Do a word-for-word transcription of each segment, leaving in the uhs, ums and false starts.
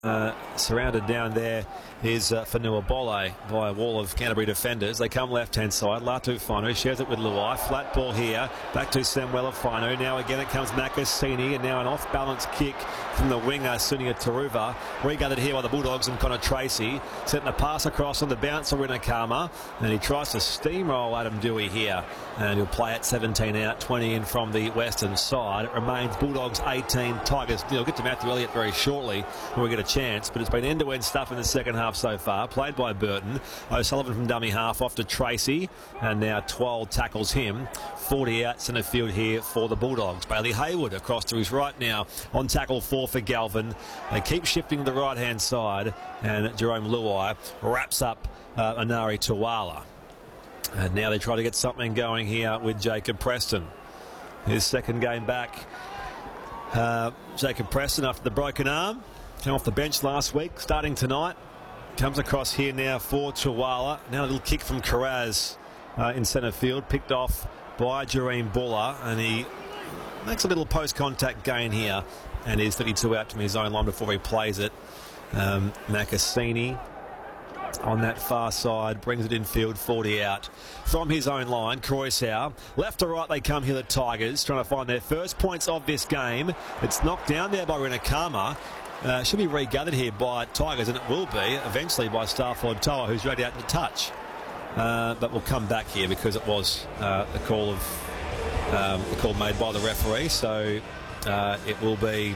Uh, surrounded down there is uh, Fanua Bolle by a wall of Canterbury defenders. They come left-hand side. Latu Whānau shares it with Luai. Flat ball here. Back to Samuela Whānau. Now again it comes Makasini, and now an off-balance kick from the winger Sunia Taruva. Regathered here by the Bulldogs and Connor Tracy. Setting the pass across on the bounce of Rinakama, and he tries to steamroll Adam Dewey here. And he'll play at seventeen out, twenty in from the western side. It remains Bulldogs eighteen, Tigers. We'll get to Matthew Elliott very shortly when we get a chance, but it's been end-to-end stuff in the second half so far. Played by Burton. O'Sullivan from dummy half off to Tracy, and now twelve tackles him. forty out centre field here for the Bulldogs. Bailey Hayward across to his right now on tackle four for Galvin. They keep shifting to the right-hand side, and Jerome Luai wraps up uh, Anari Tuwala. And now they try to get something going here with Jacob Preston. His second game back. Uh, Jacob Preston, after the broken arm, came off the bench last week, starting tonight. Comes across here now for Tuwala. Now a little kick from Karaz uh, in centre field, picked off by Jareem Buller, and he makes a little post-contact gain here, and is thirty-two out from his own line before he plays it. Um, Makasini on that far side brings it infield, forty out from his own line. Croissau, left to right they come here, the Tigers, trying to find their first points of this game. It's knocked down there by Rinakama. Uh, should be regathered here by Tigers, and it will be eventually by Starford Toa, who's ready out to touch. Uh, but we'll come back here because it was uh, the call of um, the call made by the referee. So uh, it will be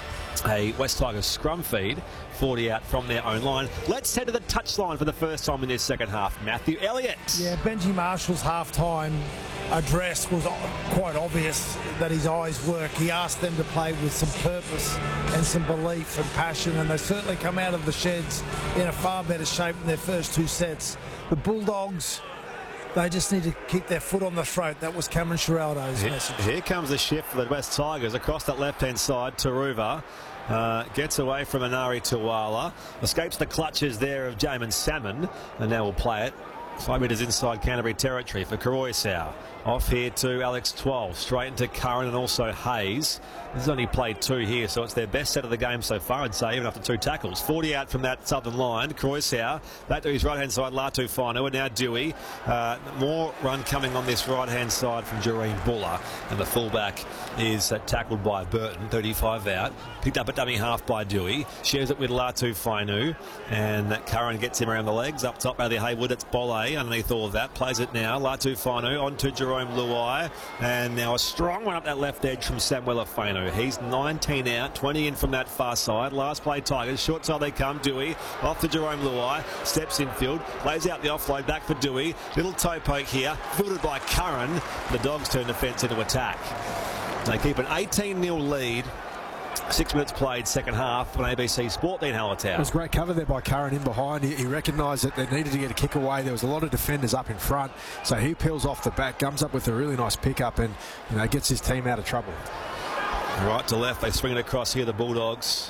a West Tigers scrum feed. forty out from their own line. Let's head to the touchline for the first time in this second half. Matthew Elliott. Yeah, Benji Marshall's halftime address was quite obvious that his eyes work. He asked them to play with some purpose and some belief and passion, and they certainly come out of the sheds in a far better shape than their first two sets. The Bulldogs, they just need to keep their foot on the throat. That was Cameron Sheraldo's here, message. Here comes the shift for the West Tigers across that left-hand side. Taruva uh, gets away from Anari Tuwala, escapes the clutches there of Jamin Salmon, and now we'll play it five metres inside Canterbury territory for Croissau. Off here to Alex twelve, straight into Curran and also Hayes. He's only played two here, so it's their best set of the game so far, I'd say, even after two tackles. forty out from that southern line. Croissau, back to his right-hand side, Latu Whānau, and now Dewey. Uh, more run coming on this right-hand side from Jareem Buller, and the fullback is uh, tackled by Burton, thirty-five out. Picked up at dummy half by Dewey. Shares it with Latu Whānau, and that Curran gets him around the legs. Up top, Bailey Hayward, it's Bolle underneath all of that. Plays it now, Latu Whānau onto Jerome Luai, and now a strong one up that left edge from Samuela Whānau. He's nineteen out, twenty in from that far side. Last play Tigers, short side they come. Dewey off to Jerome Luai, steps infield, lays out the offload back for Dewey. Little toe poke here, fielded by Curran. The Dogs turn defence into attack. They keep an eighteen nil lead. Six minutes played, second half on A B C Sport. Dean Hallertau. It was great cover there by Curran in behind. He, he recognised that they needed to get a kick away. There was a lot of defenders up in front, so he peels off the back, comes up with a really nice pickup, and you know gets his team out of trouble. Right to left, they swing it across here, the Bulldogs.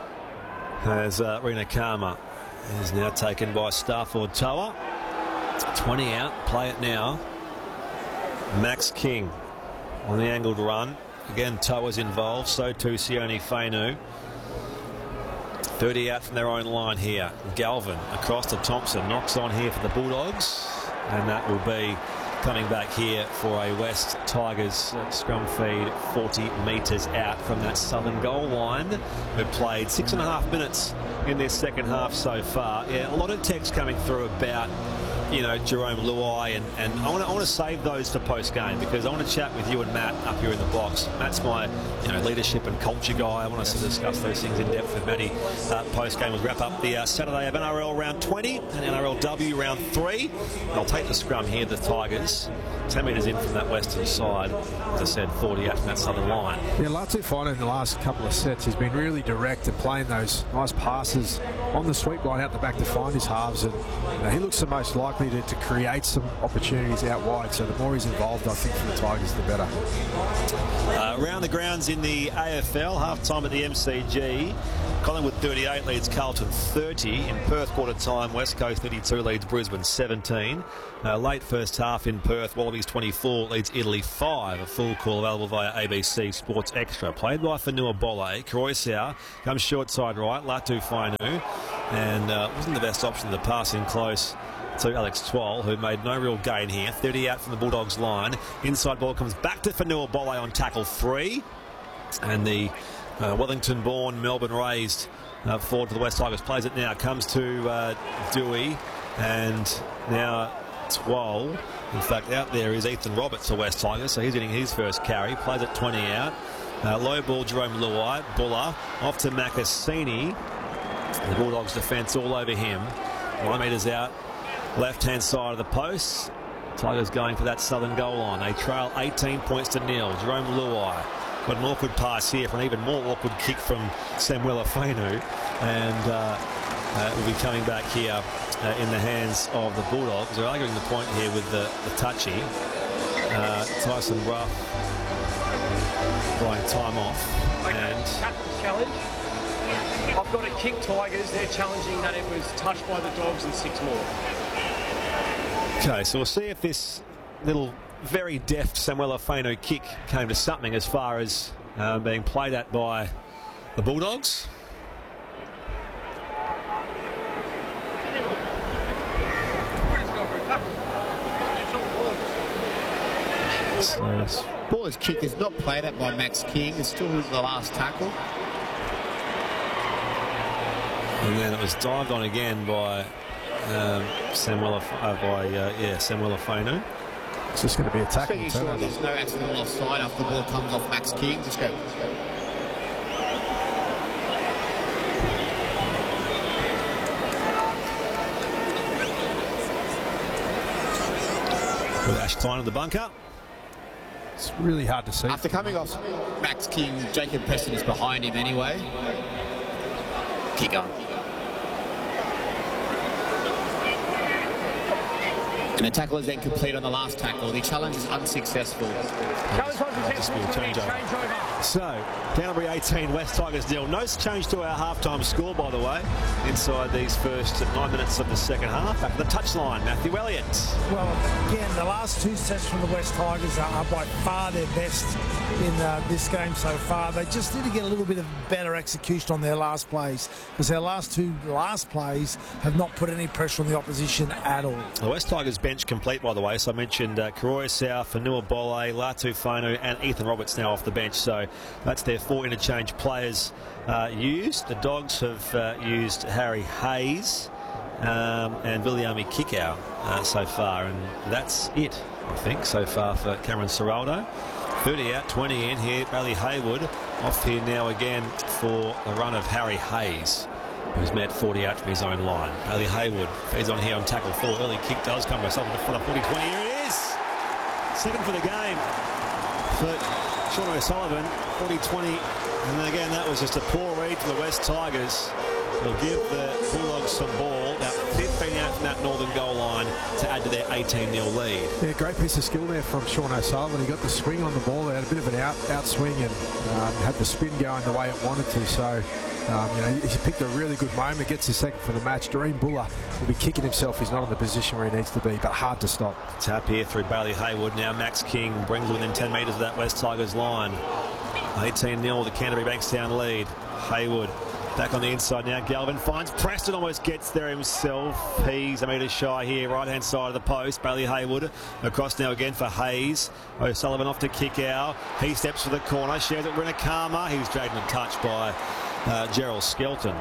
As uh, Rinakama is now taken by Starford Toa. twenty out, play it now. Max King on the angled run. Again, Toa's involved, so too Sione Whānau. thirty out from their own line here. Galvin across to Thompson, knocks on here for the Bulldogs, and that will be coming back here for a West Tigers uh, scrum feed, forty metres out from that southern goal line. We've played six and a half minutes in this second half so far. Yeah, a lot of text coming through about, you know, Jerome Luai, and, and I want to I want to save those for post-game, because I want to chat with you and Matt up here in the box. Matt's my, you know, leadership and culture guy. I want us to discuss those things in depth with Matty uh, post-game. We'll wrap up the uh, Saturday of N R L round twenty and N R L W round three. I'll take the scrum here, the Tigers. ten metres in from that western side. As I said, forty out from that southern line. Yeah, Latu Whānau in the last couple of sets has been really direct and playing those nice passes on the sweep line out the back to find his halves, and you know, he looks the most likely to, to create some opportunities out wide, so the more he's involved, I think, for the Tigers, the better. Uh, around the grounds in the A F L, half time at the M C G. Collingwood thirty-eight leads Carlton thirty. In Perth quarter time, West Coast thirty-two leads Brisbane seventeen. Uh, late first half in Perth, Wallabies twenty-four leads Italy five. A full call available via A B C Sports Extra. Played by Fanua Bolle. Croissau comes short side right. Latu Fainu. And uh, wasn't the best option, the pass in close to Alex Twal, who made no real gain here. thirty out from the Bulldogs line. Inside ball comes back to Fanua Bolle on tackle three. And the uh, Wellington-born, Melbourne-raised uh, forward for the West Tigers plays it now. Comes to uh, Dewey. And now Twal. In fact, out there is Ethan Roberts for West Tigers, so he's getting his first carry. Plays it twenty out. Uh, low ball, Jerome Luai. Buller off to Macassini. The Bulldogs defence all over him. One metres out. Left-hand side of the post. Tigers going for that southern goal line. They trail eighteen points to nil. Jerome Luai got an awkward pass here for an even more awkward kick from Samuela Fainu. And uh, uh, will be coming back here uh, in the hands of the Bulldogs. They're arguing the point here with the, the touchy. Uh, Tyson Ruff blowing time off. Okay, and challenge. I've got to kick Tigers. They're challenging that it was touched by the Dogs and six more. Okay, so we'll see if this little very deft Samuela Fainu kick came to something as far as uh, being played at by the Bulldogs. So, Baller's kick is not played at by Max King. It's still the last tackle. And then it was dived on again by um, Samuela, uh, by uh, yeah Samuela Fainu. It's just going to be a tackle. Making sure there's no accidental offside after the ball comes off Max King. Just go. With Ash Klein in the bunker. It's really hard to see. After coming off Max King, Jacob Preston is behind him anyway. Kick on. And the tackle is then complete on the last tackle. The challenge is unsuccessful. Challenge unsuccessful. Change over. So, Canterbury eighteen, West Tigers nil. No change to our halftime score, by the way, inside these first nine minutes of the second half. Back to the touchline, Matthew Elliott. Well, again, the last two sets from the West Tigers are, are by far their best in uh, this game so far. They just need to get a little bit of better execution on their last plays, because their last two last plays have not put any pressure on the opposition at all. The West Tigers bench complete, by the way. So I mentioned uh, Croissau, Fanua Bolle, Latu Fainu and Ethan Roberts now off the bench. So that's their four interchange players uh, used. The Dogs have uh, used Harry Hayes um, and Viliami Kikau uh, so far, and that's it, I think, so far for Cameron Ciraldo. thirty out, twenty in here. Bailey Haywood off here now again for the run of Harry Hayes, who's met forty out from his own line. Bailey Haywood feeds on here on tackle four. Early kick does come myself in the front of forty twenty. Here it is. Second for the game for Sean O'Sullivan, forty twenty. And then again, that was just a poor read for the West Tigers. They'll give the Bulldogs some ball. About fifteen out from that northern goal line to add to their eighteen nil lead. Yeah, great piece of skill there from Sean O'Sullivan. He got the swing on the ball. They had a bit of an out outswing and um, had the spin going the way it wanted to. So, um, you know, he picked a really good moment. Gets his second for the match. Doreen Buller will be kicking himself. He's not in the position where he needs to be, but hard to stop. Tap here through Bailey Haywood. Now Max King brings within ten metres of that West Tigers line. eighteen nil, the Canterbury Bankstown lead. Haywood back on the inside now. Galvin finds Preston, almost gets there himself. He's a metre shy here, right hand side of the post. Bailey Haywood across now again for Hayes. O'Sullivan off to kick out. He steps for the corner, shares it with Rinakama. He's dragged and touched by uh, Gerald Skelton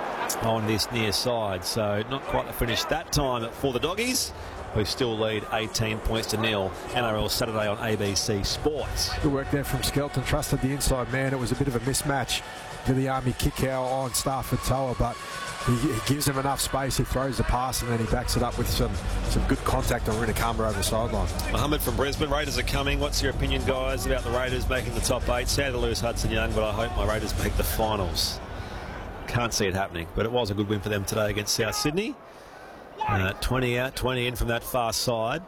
on this near side. So not quite the finish that time for the Doggies, who still lead eighteen points to nil. N R L Saturday on A B C Sports. Good work there from Skelton. Trusted the inside man. It was a bit of a mismatch for the Army kick out on Stafford Toa, but he, he gives him enough space. He throws the pass and then he backs it up with some some good contact on Rinakama over the sideline. Mohammed from Brisbane. Raiders are coming. What's your opinion, guys, about the Raiders making the top eight? Sad to lose Hudson Young, but I hope my Raiders make the finals. Can't see it happening, but it was a good win for them today against South Sydney. Uh, twenty out, twenty in from that far side.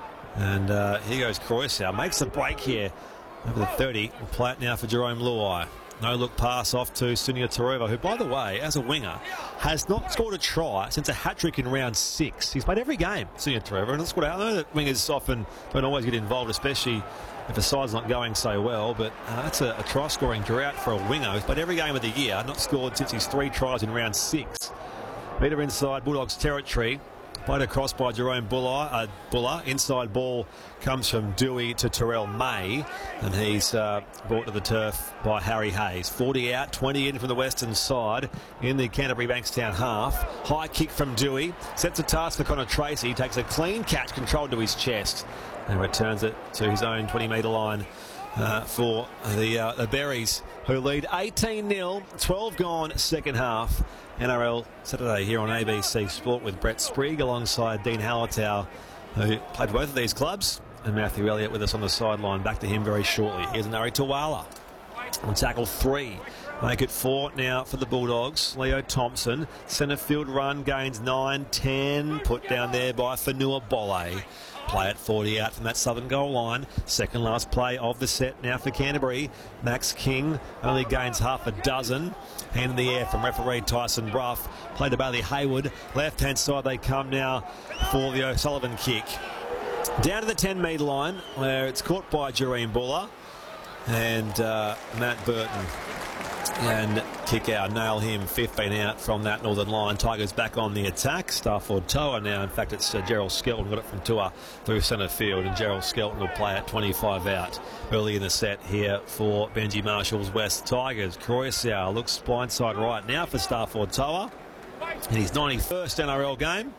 And uh, here goes Croissau. Makes the break here over the thirty. We'll play it now for Jerome Luai. No-look pass off to Sunia Tarova, who, by the way, as a winger, has not scored a try since a hat-trick in round six. He's played every game, Sunia Tarova, and that's what I know that wingers often don't always get involved, especially if the side's not going so well, but uh, that's a, a try-scoring drought for a winger. He's played every game of the year, not scored since his three tries in round six. Meter inside Bulldogs territory. Played across by Jerome Buller. Uh, Buller. Inside ball comes from Dewey to Terrell May, and he's uh, brought to the turf by Harry Hayes. forty out, twenty in from the western side in the Canterbury Bankstown half. High kick from Dewey. Sets a task for Connor Tracy. Takes a clean catch, controlled to his chest, and returns it to his own twenty metre line uh, for the, uh, the Berries, who lead eighteen nil. twelve gone, second half. N R L Saturday here on A B C Sport with Brett Sprigg alongside Dean Hallertau, who played both of these clubs, and Matthew Elliott with us on the sideline. Back to him very shortly. Here's Nari Tawala on tackle three. Make it four now for the Bulldogs. Leo Thompson. Centre field run gains nine ten. Put down there by Fanua Bolle. Play at forty out from that southern goal line. Second last play of the set now for Canterbury. Max King only gains half a dozen. Hand in the air from referee Tyson Bruff. Play to Bailey Hayward. Left hand side they come now for the O'Sullivan kick. Down to the ten metre line where it's caught by Jereen Buller. And uh, Matt Burton and kick out, nail him. fifteen out from that northern line. Tigers back on the attack. Starford Toa now. In fact, it's uh, Gerald Skelton got it from Toa through centre field, and Gerald Skelton will play at twenty-five out early in the set here for Benji Marshall's West Tigers. Croysow looks blindside right now for Starford Toa in his ninety-first N R L game.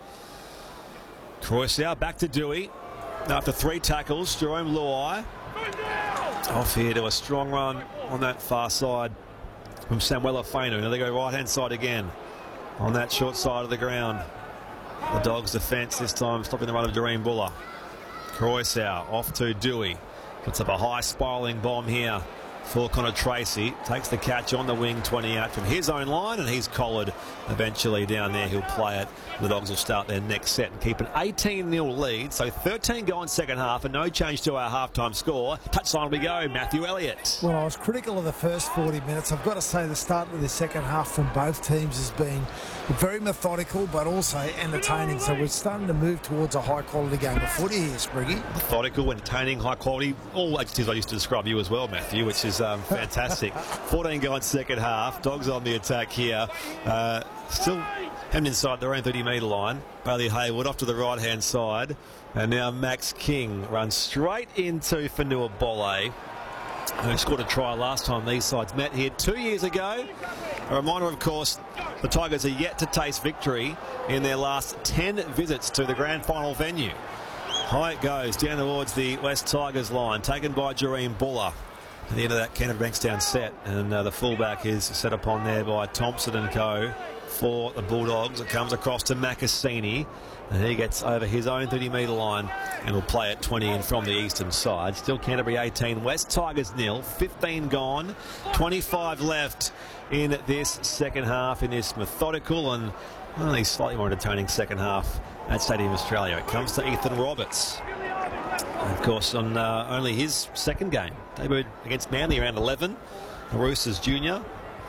Croysow back to Dewey after three tackles. Jerome Luai off here to a strong run on that far side from Samuela Fainu. Now they go right hand side again on that short side of the ground. The Dogs defence this time stopping the run of Jereen Buller. Croysow off to Dewey. Puts up a high spiralling bomb here for Connor Tracy. Takes the catch on the wing, twenty out from his own line, and he's collared eventually down there. He'll play it. The Dogs will start their next set and keep an eighteen nil lead. So thirteen going second half and no change to our halftime score. Touchline we go, Matthew Elliott. Well, I was critical of the first forty minutes. I've got to say the start of the second half from both teams has been very methodical but also entertaining. So we're starting to move towards a high-quality game of footy here, Spriggy. Methodical, entertaining, high quality. All adjectives I used to describe you as well, Matthew, which is um, fantastic. fourteen going second half. Dogs on the attack here. Uh, still hemmed inside their own thirty metre line. Bailey Hayward off to the right-hand side. And now Max King runs straight into Fanua Bolle, who scored a try last time these sides met here two years ago. A reminder, of course, the Tigers are yet to taste victory in their last ten visits to the grand final venue. High it goes down towards the West Tigers line, taken by Jereen Buller at the end of that Canterbury Bankstown set, and uh, the fullback is set upon there by Thompson and co for the Bulldogs. It comes across to Macassini, and he gets over his own thirty metre line and will play at twenty in from the eastern side. Still Canterbury eighteen, West Tigers nil, fifteen gone, twenty-five left in this second half, in this methodical and only slightly more entertaining second half at Stadium Australia. It comes to Ethan Roberts. Of course, on uh, only his second game. Debuted against Manly around eleven. The Roosters junior.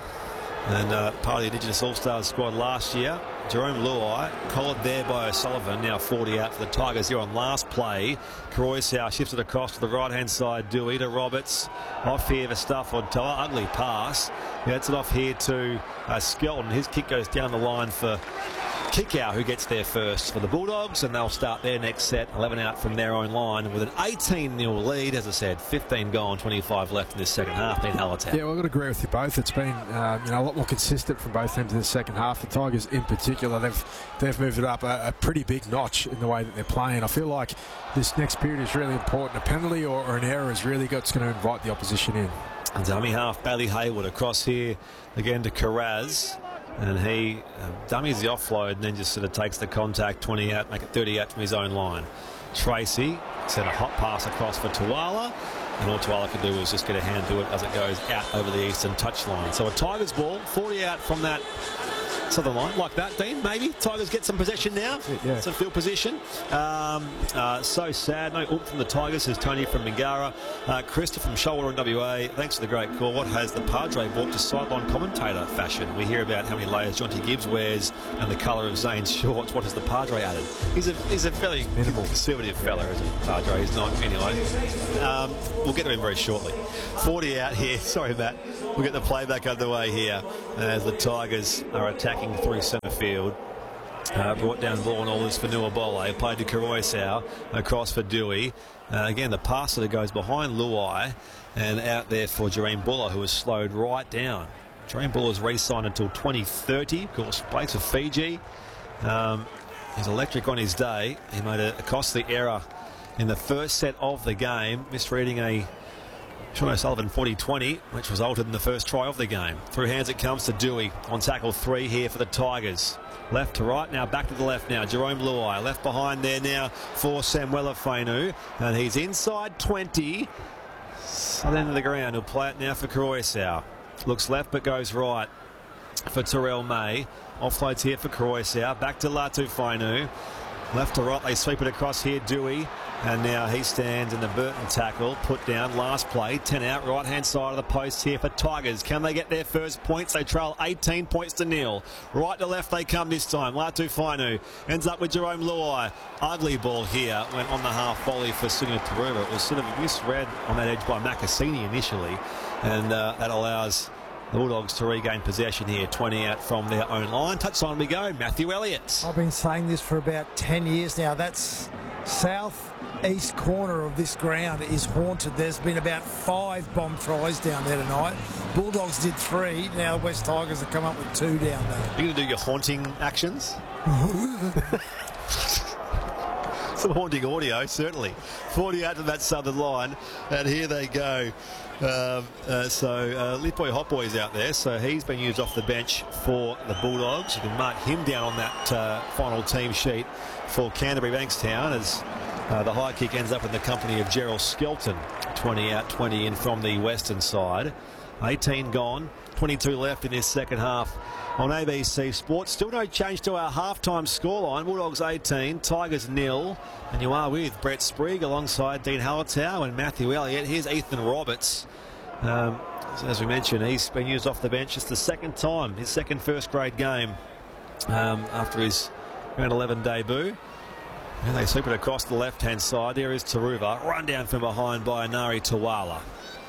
And uh, part of the Indigenous All-Stars squad last year. Jerome Luai, collared there by O'Sullivan, now forty out for the Tigers here on last play. Croysow shifts it across to the right-hand side. Dewey to Roberts. Off here for Stafford Toa. Ugly pass. He gets it off here to uh, Skelton. His kick goes down the line for Kickout, who gets there first for the Bulldogs, and they'll start their next set, eleven out from their own line, with an eighteen nil lead. As I said, fifteen gone, twenty-five left in this second half. Dean Hallertau. Yeah, well, I've got to agree with you both. It's been um, you know, a lot more consistent from both ends in the second half. The Tigers in particular, they've they've moved it up a, a pretty big notch in the way that they're playing. I feel like this next period is really important. A penalty or, or an error is really got, going to invite the opposition in. And dummy half Bailey Hayward across here again to Carraz. And he uh, dummies the offload and then just sort of takes the contact, twenty out, make it thirty out from his own line. Tracy sent a hot pass across for Tuala, and all Tuala could do was just get a hand to it as it goes out over the eastern touchline. So a Tigers ball, forty out from that Southern line like that, Dean, maybe. Tigers get some possession now. Yeah. Some field position. Um, uh, so sad. No oomph from the Tigers, says Tony from Mingara. Uh, Krista from Shoulder in W A. Thanks for the great call. What has the Padre brought to sideline commentator fashion? We hear about how many layers Jonty Gibbs wears and the colour of Zane's shorts. What has the Padre added? He's a, he's a fairly minimal conservative fella, isn't he? Padre. He's not. Anyway, um, we'll get to him very shortly. forty out here. Sorry, Matt. We'll get the play back underway here as the Tigers are attacking through centre field. Uh, brought down ball and all this for Nuabole. Played to Karoisau. Across for Dewey. Uh, again, the passer that goes behind Luai and out there for Jermaine Buller, who was slowed right down. Jermaine Buller's re-signed until twenty thirty. Of course, plays for Fiji. Um, he's electric on his day. He made a, a costly error in the first set of the game, misreading a Sean O'Sullivan forty twenty, which resulted in the first try of the game. Through hands it comes to Dewey on tackle three here for the Tigers. Left to right, now back to the left now. Jerome Luai left behind there now for Samuela Fainu. And he's inside twenty. South end of the ground. He'll play it now for Karoisau. Looks left but goes right for Terrell May. Offloads here for Karoisau. Back to Latu Fainu. Left to right, they sweep it across here, Dewey. And now he stands in the Burton tackle. Put down, last play. ten out, right-hand side of the post here for Tigers. Can they get their first points? They trail eighteen points to nil. Right to left they come this time. Latu Fainu ends up with Jerome Luai. Ugly ball here. Went on the half volley for Sunil Taruva. It was sort of misread on that edge by Makasini initially. And uh, that allows the Bulldogs to regain possession here. twenty out from their own line. Touchline we go. Matthew Elliott. I've been saying this for about ten years now. That's south-east corner of this ground is haunted. There's been about five bomb tries down there tonight. Bulldogs did three. Now the West Tigers have come up with two down there. Are you going to do your haunting actions? Some haunting audio, certainly. forty out to that southern line. And here they go. Um, uh, so uh, Lipoy Hotboy's out there, so he's been used off the bench for the Bulldogs. You can mark him down on that uh, final team sheet for Canterbury Bankstown as uh, the high kick ends up in the company of Gerald Skelton. twenty out, twenty in from the western side. eighteen gone, twenty-two left in this second half on A B C Sports. Still no change to our halftime scoreline. Bulldogs eighteen, Tigers nil. And you are with Brett Sprague alongside Dean Hallertau and Matthew Elliott. Here's Ethan Roberts. Um, as we mentioned, he's been used off the bench just the second time, his second first grade game um, after his round eleven debut. And they sweep it across the left-hand side. There is Taruva, run down from behind by Anari Tawala.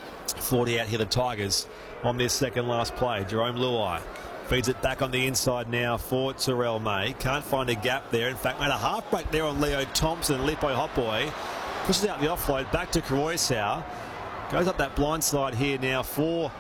forty out here, the Tigers on this second last play. Jerome Luai feeds it back on the inside now for Terrell May. Can't find a gap there. In fact, made a half break there on Leo Thompson. Lipoy Hotboy pushes out the offload back to Karoisau. Goes up that blind side here now for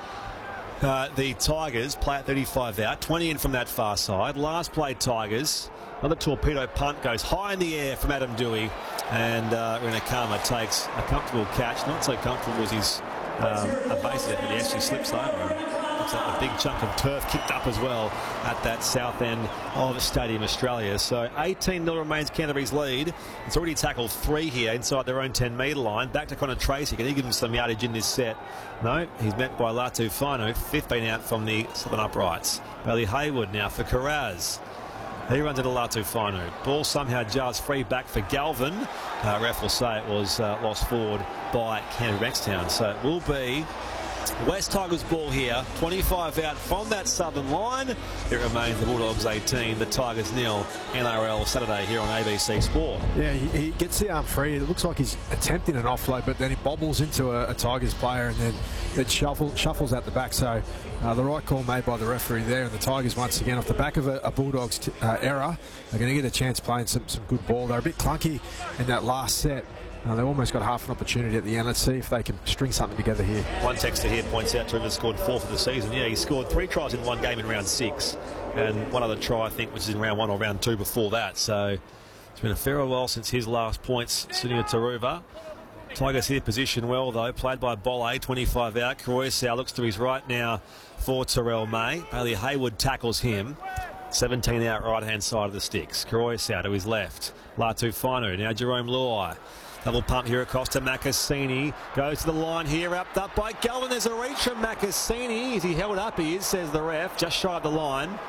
uh, the Tigers. Play at thirty-five out. twenty in from that far side. Last play, Tigers. Another torpedo punt goes high in the air from Adam Dewey. And uh, Rinakama takes a comfortable catch. Not so comfortable as his um, evasive, but he actually slips over. Looks like a big chunk of turf kicked up as well at that south end of Stadium Australia. So eighteen nil remains Canterbury's lead. It's already tackled three here inside their own ten metre line. Back to Connor Tracy. Can he give him some yardage in this set? No, he's met by Latu Fainu. fifteen out from the southern uprights. Bailey Haywood now for Carraz. He runs into Latu Fainu. Ball somehow jars free back for Galvin. Uh, ref will say it was uh, lost forward by Canterbury Bankstown. So it will be West Tigers ball here. twenty-five out from that southern line. It remains the Bulldogs eighteen, the Tigers nil. N R L Saturday here on A B C Sport. Yeah, he, he gets the arm free. It looks like he's attempting an offload, but then he bobbles into a, a Tigers player and then it shuffle, shuffles out the back. So uh, the right call made by the referee there, and the Tigers once again off the back of a, a Bulldogs t uh, error are going to get a chance playing some, some good ball. They're a bit clunky in that last set. Uh, they almost got half an opportunity at the end. Let's see if they can string something together here. One texter here points out Trevor scored four for the season. Yeah, he scored three tries in one game in round six. And one other try, I think, which is in round one or round two before that. So it's been a fair while since his last points. Sunil Taruva. Tigers here position well, though. Played by Bolle, twenty-five out. Karoisau looks to his right now for Terrell May. Bailey Haywood tackles him. seventeen out, right-hand side of the sticks. Karoisau to his left. Latu Fainu. Now Jerome Luai. Double pump here across to Makasini. Goes to the line here, wrapped up by Galvin. There's a reach from Makasini. Is he held up? He is, says the ref. Just shy of the line.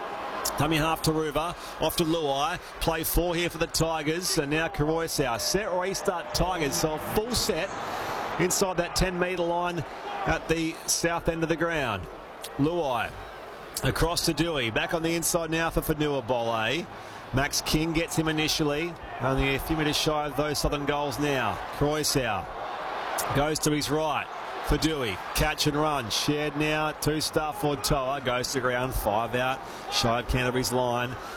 Dummy half to Ruva, off to Luai, play four here for the Tigers, and now Koroisau. Set restart Tigers, so a full set inside that ten metre line at the south end of the ground. Luai across to Dewey, back on the inside now for Fanua Bole. Max King gets him initially, only a few metres shy of those southern goals now. Koroisau goes to his right for Dewey, catch and run, shared now to Starford Toa, goes to ground, five out, shy of Canterbury's line.